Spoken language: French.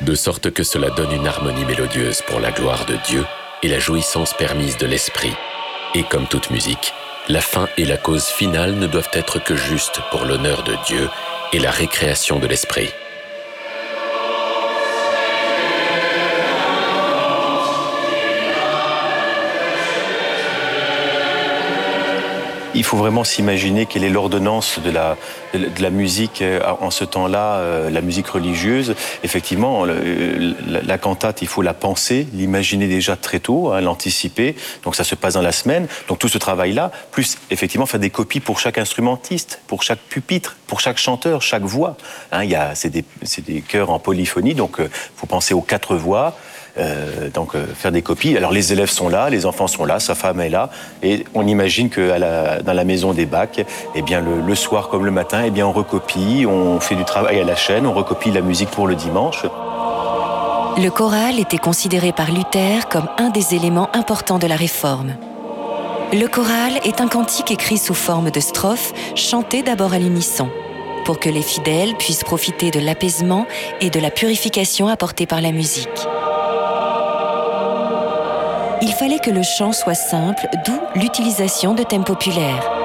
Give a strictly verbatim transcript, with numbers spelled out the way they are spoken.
de sorte que cela donne une harmonie mélodieuse pour la gloire de Dieu et la jouissance permise de l'esprit. Et comme toute musique, la fin et la cause finale ne doivent être que justes pour l'honneur de Dieu et la récréation de l'esprit. Il faut vraiment s'imaginer quelle est l'ordonnance de la, de la musique en ce temps-là, la musique religieuse. Effectivement, la, la cantate, il faut la penser, l'imaginer déjà très tôt, hein, l'anticiper. Donc ça se passe dans la semaine. Donc tout ce travail-là, plus effectivement faire des copies pour chaque instrumentiste, pour chaque pupitre, pour chaque chanteur, chaque voix. Hein, il y a, c'est des, c'est des chœurs en polyphonie, donc il faut penser aux quatre voix. Euh, donc euh, faire des copies. Alors les élèves sont là, les enfants sont là, sa femme est là, et on imagine que à la, dans la maison des bacs, eh bien le, le soir comme le matin, eh bien on recopie, on fait du travail à la chaîne, on recopie la musique pour le dimanche. Le choral était considéré par Luther comme un des éléments importants de la Réforme. Le choral est un cantique écrit sous forme de strophes, chanté d'abord à l'unisson, pour que les fidèles puissent profiter de l'apaisement et de la purification apportée par la musique. Il fallait que le chant soit simple, d'où l'utilisation de thèmes populaires.